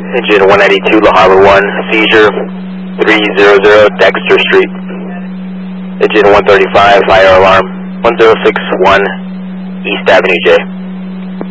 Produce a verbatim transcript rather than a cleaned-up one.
Engine one ninety-two, La Habra one, seizure, three hundred Dexter Street. Engine one thirty-five, fire alarm, one zero six one, East Avenue J.